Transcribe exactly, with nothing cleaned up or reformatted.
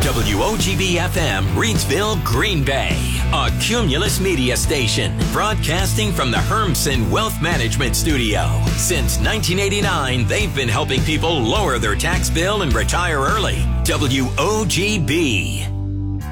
W O G B F M, Reidsville, Green Bay. A Cumulus Media station, broadcasting from the Hermsen Wealth Management Studio. Since nineteen eighty-nine, they've been helping people lower their tax bill and retire early. W O G B.